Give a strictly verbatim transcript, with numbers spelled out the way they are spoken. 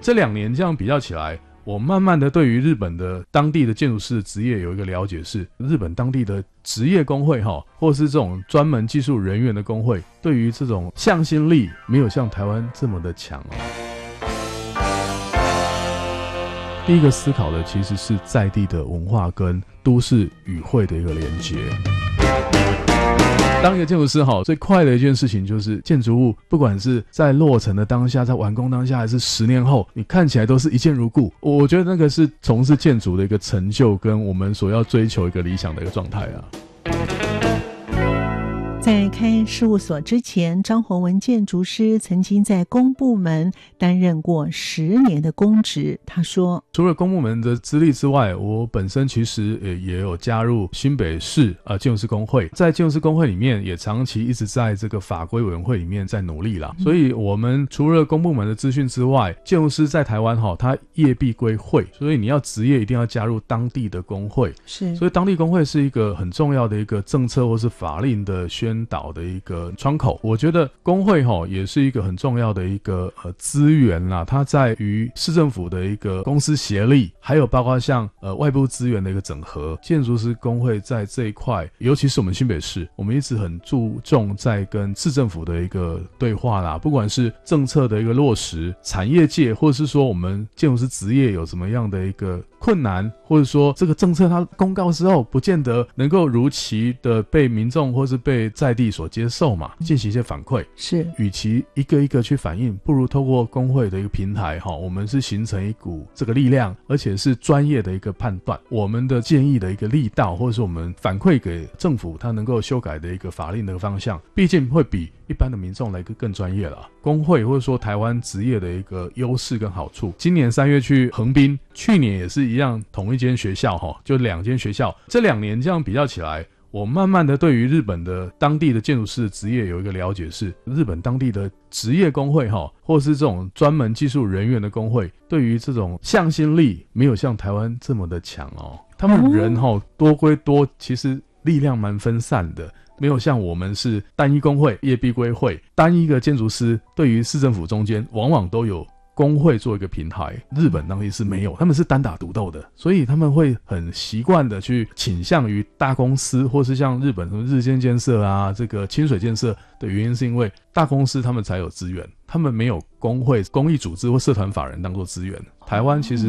这两年这样比较起来，我慢慢的对于日本的当地的建筑师的职业有一个了解，是日本当地的职业工会或是这种专门技术人员的工会，对于这种向心力没有像台湾这么的强哦。第一个思考的其实是在地的文化跟都市语汇的一个连结。当一个建筑师好，最快的一件事情就是建筑物，不管是在落成的当下，在完工当下，还是十年后，你看起来都是一见如故。我觉得那个是从事建筑的一个成就，跟我们所要追求一个理想的一个状态啊。 在开事务所之前，张宏文建筑师曾经在公部门担任过十年的公职。他说， 除了公部门的资历之外，我本身其实也有加入新北市呃建筑师工会，在建筑师工会里面也长期一直在这个法规委员会里面在努力啦。所以我们除了公部门的资讯之外，建筑师在台湾哈，它业必归会，所以你要职业一定要加入当地的工会。 是， 所以当地工会是一个很重要的一个政策或是法令的宣导的一个窗口。我觉得工会齁也是一个很重要的一个呃资源啦，它在于市政府的一个公司协力，还有包括像呃外部资源的一个整合。建筑师工会在这一块，尤其是我们新北市，我们一直很注重在跟市政府的一个对话啦，不管是政策的一个落实，产业界或者是说我们建筑师职业有什么样的一个困难，或者说这个政策它公告之后不见得能够如期的被民众或是被在地所接受嘛，进行一些反馈。 是， 与其一个一个去反映，不如透过工会的一个平台，我们是形成一股这个力量，而且是专业的一个判断，我们的建议的一个力道，或者是我们反馈给政府它能够修改的一个法令的方向，毕竟会比一般的民众来个更专业了。工会或者说台湾职业的一个优势跟好处，今年三月去横滨，去年也是一样，同一间学校就两间学校，这两年这样比较起来，我慢慢的对于日本的当地的建筑师的职业有一个了解，是日本当地的职业工会或是这种专门技术人员的工会，对于这种向心力没有像台湾这么的强哦。他们人多归多，其实力量蛮分散的，没有像我们是单一工会业必归会，单一个建筑师对于市政府中间往往都有工会做一个平台。日本当地是没有，他们是单打独斗的，所以他们会很习惯的去倾向于大公司，或是像日本什么日间建设啊，这个清水建设的原因是因为大公司他们才有资源，他们没有工会、公益组织或社团法人当做资源。台湾其实